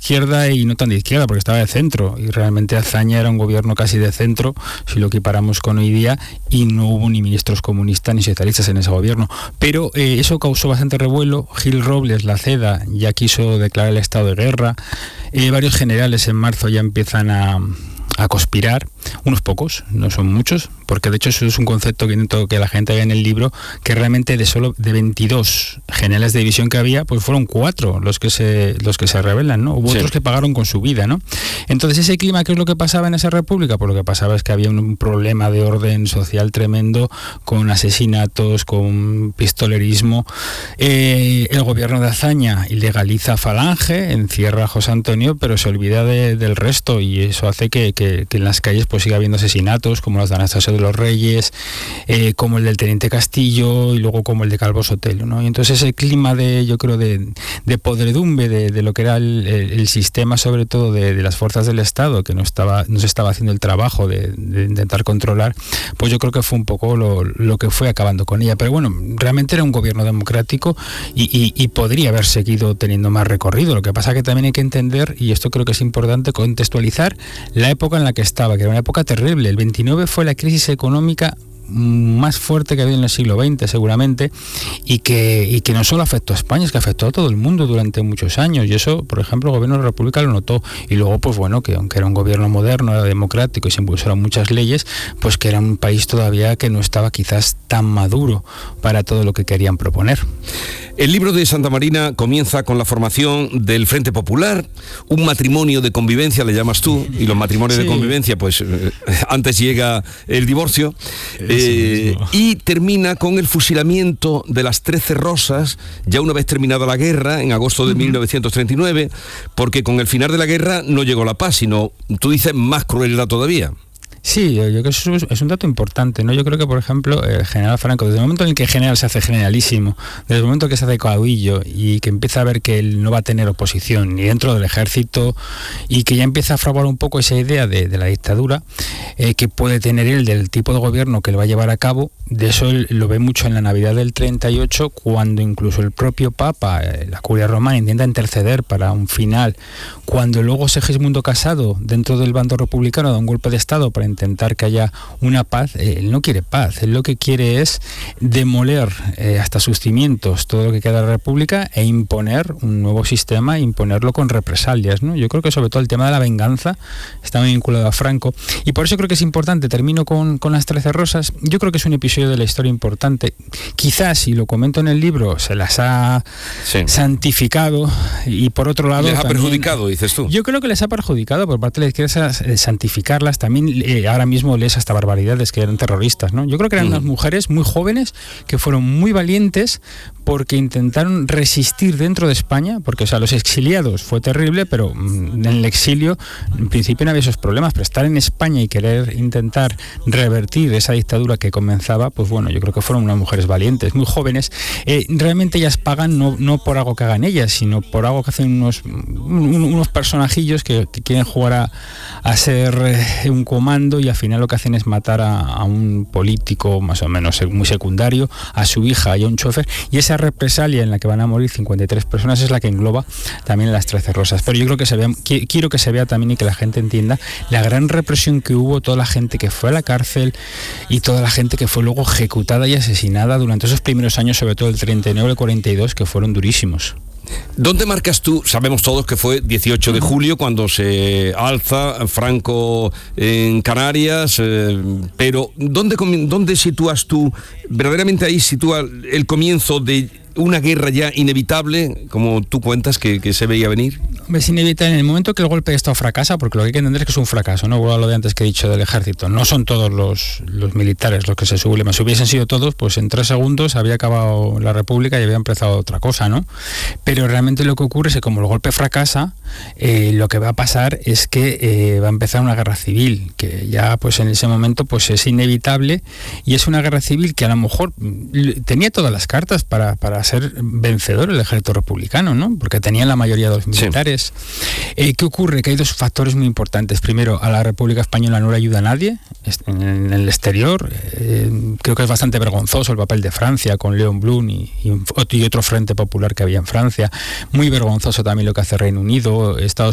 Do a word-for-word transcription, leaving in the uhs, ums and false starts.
izquierda y no tan de izquierda, porque estaba de centro, y realmente Azaña era un gobierno casi de centro, si lo equiparamos con hoy día, y no hubo ni ministros comunistas ni socialistas en ese gobierno. Pero eh, eso causó bastante revuelo. Gil Robles, la CEDA, ya quiso declarar el estado de guerra. Eh, varios generales en marzo ya empiezan a... a conspirar, unos pocos, no son muchos, porque de hecho eso es un concepto que intento que la gente vea en el libro, que realmente de solo de veintidós generales de división que había, pues fueron cuatro los que se los que se rebelan, ¿no? Hubo sí. otros que pagaron con su vida, ¿no? Entonces ese clima, ¿qué es lo que pasaba en esa república? Pues lo que pasaba es que había un problema de orden social tremendo, con asesinatos, con pistolerismo. Eh, el gobierno de Azaña ilegaliza Falange, encierra a José Antonio, pero se olvida de, del resto, y eso hace que, que, que en las calles pues siga habiendo asesinatos, como los de Anastasio de los Reyes, eh, como el del Teniente Castillo, y luego como el de Calvo Sotelo, ¿no? Y entonces ese clima de, yo creo, de, de podredumbre de, de lo que era el, el, el sistema, sobre todo de, de las fuerzas del Estado, que no estaba no se estaba haciendo el trabajo de, de intentar controlar, pues yo creo que fue un poco lo, lo que fue acabando con ella. Pero bueno, realmente era un gobierno democrático y, y, y podría haber seguido teniendo más recorrido. Lo que pasa que también hay que entender, y esto creo que es importante, contextualizar la época en la que estaba, que era una época terrible. El veintinueve fue la crisis económica más fuerte que había en el siglo veinte, seguramente, y que, y que no solo afectó a España, es que afectó a todo el mundo durante muchos años, y eso, por ejemplo, el gobierno de la República lo notó. Y luego, pues bueno, que aunque era un gobierno moderno, era democrático y se impulsaron muchas leyes, pues que era un país todavía que no estaba quizás tan maduro para todo lo que querían proponer. El libro de Santamarina comienza con la formación del Frente Popular, un matrimonio de convivencia, le llamas tú, y los matrimonios sí. de convivencia, pues eh, antes llega el divorcio, eh, y termina con el fusilamiento de las Trece Rosas, ya una vez terminada la guerra, en agosto de uh-huh. mil novecientos treinta y nueve, porque con el final de la guerra no llegó la paz, sino, tú dices, más crueldad todavía. Sí, yo creo que eso es un dato importante, ¿no? Yo creo que, por ejemplo, el general Franco, desde el momento en el que el general se hace generalísimo, desde el momento que se hace caudillo y que empieza a ver que él no va a tener oposición ni dentro del ejército, y que ya empieza a fraguar un poco esa idea de, de la dictadura eh, que puede tener él, del tipo de gobierno que él va a llevar a cabo, de eso él lo ve mucho en la Navidad del treinta y ocho, cuando incluso el propio Papa, eh, la Curia Romana, intenta interceder para un final, cuando luego Segismundo Casado, dentro del bando republicano, da un golpe de Estado para intentar que haya una paz. Él no quiere paz, él lo que quiere es demoler eh, hasta sus cimientos todo lo que queda de la República e imponer un nuevo sistema, imponerlo con represalias, ¿no? Yo creo que sobre todo el tema de la venganza está muy vinculado a Franco, y por eso creo que es importante. Termino con, con las Trece Rosas. Yo creo que es un episodio de la historia importante. Quizás, y lo comento en el libro, se las ha sí. santificado, y por otro lado... ¿Les ha también, perjudicado, dices tú? Yo creo que les ha perjudicado por parte de la izquierda eh, santificarlas. También eh, ahora mismo lees hasta barbaridades, que eran terroristas, ¿no? Yo creo que eran mm. unas mujeres muy jóvenes que fueron muy valientes porque intentaron resistir dentro de España, porque, o sea, los exiliados fue terrible, pero mm, en el exilio en principio no había esos problemas, pero estar en España y querer intentar revertir esa dictadura que comenzaba, pues bueno, yo creo que fueron unas mujeres valientes, muy jóvenes. Eh, realmente ellas pagan no, no por algo que hagan ellas, sino por algo que hacen unos, un, unos personajillos que, que quieren jugar a, a ser eh, un comando, y al final lo que hacen es matar a, a un político más o menos muy secundario, a su hija y a un chofer, y esa represalia en la que van a morir cincuenta y tres personas es la que engloba también las Trece Rosas. Pero yo creo que se vea, quiero que se vea también, y que la gente entienda la gran represión que hubo, toda la gente que fue a la cárcel y toda la gente que fue luego ejecutada y asesinada durante esos primeros años, sobre todo el treinta y nueve al cuarenta y dos, que fueron durísimos. ¿Dónde marcas tú? Sabemos todos que fue dieciocho de julio cuando se alza Franco en Canarias, eh, pero ¿dónde, ¿dónde sitúas tú? ¿Verdaderamente ahí sitúa el comienzo de una guerra ya inevitable, como tú cuentas, que, que se veía venir? Es inevitable en el momento que el golpe de Estado fracasa, porque lo que hay que entender es que es un fracaso, no vuelvo a lo de antes que he dicho del ejército. No son todos los, los militares los que se subleman. Si hubiesen sido todos, pues en tres segundos había acabado la República y había empezado otra cosa, ¿no? Pero realmente lo que ocurre es que como el golpe fracasa, eh, lo que va a pasar es que eh, va a empezar una guerra civil, que ya pues en ese momento pues es inevitable, y es una guerra civil que a lo mejor tenía todas las cartas para, para ser vencedor el ejército republicano, ¿no? Porque tenían la mayoría de los militares. Sí. Eh, ¿Qué ocurre? Que hay dos factores muy importantes. Primero, a la República Española no le ayuda a nadie en el exterior. Eh, creo que es bastante vergonzoso el papel de Francia con Léon Blum y, y, y otro frente popular que había en Francia. Muy vergonzoso también lo que hace Reino Unido, Estados